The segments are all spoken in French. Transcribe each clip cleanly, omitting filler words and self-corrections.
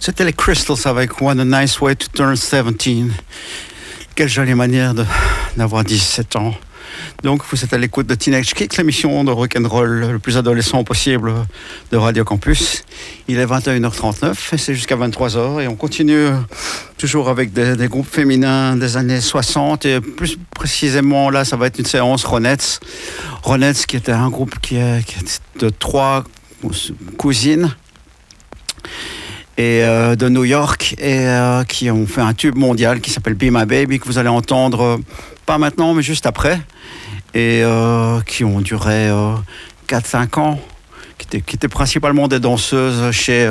C'était les Crystals avec What a Nice Way to Turn 17. Quelle jolie manière d'avoir 17 ans. Donc vous êtes à l'écoute de Teenage Kicks, l'émission de rock'n'roll le plus adolescent possible de Radio Campus. Il est 21h39 et c'est jusqu'à 23h et on continue toujours avec des groupes féminins des années 60 et plus précisément là ça va être une séance Ronettes. Ronettes qui était un groupe qui est de 3 cousines et de New York et qui ont fait un tube mondial qui s'appelle Be My Baby que vous allez entendre pas maintenant mais juste après et qui ont duré 4-5 ans qui étaient principalement des danseuses chez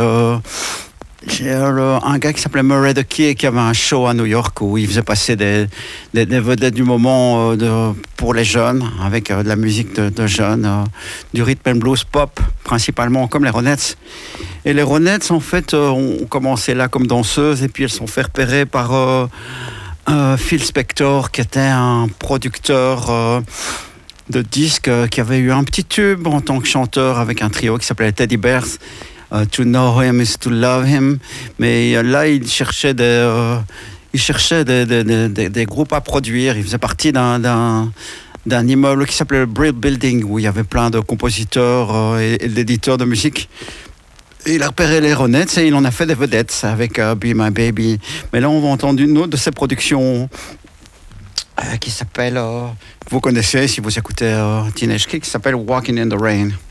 un gars qui s'appelait Murray the Key qui avait un show à New York où il faisait passer des vedettes du moment pour les jeunes avec de la musique de jeunes, du rhythm and blues pop principalement comme les Ronettes. Et les Ronettes en fait ont commencé là comme danseuses et puis elles sont fait repérer par Phil Spector qui était un producteur de disques qui avait eu un petit tube en tant que chanteur avec un trio qui s'appelait Teddy Bears. To know him is to love him. Mais là, il cherchait des groupes à produire. Il faisait partie d'un immeuble qui s'appelait le Brill Building, où il y avait plein de compositeurs et d'éditeurs de musique. Et il a repéré les Ronettes et il en a fait des vedettes avec Be My Baby. Mais là, on va entendre une autre de ses productions qui s'appelle, vous connaissez si vous écoutez Teenage Kicks, qui s'appelle Walking in the Rain.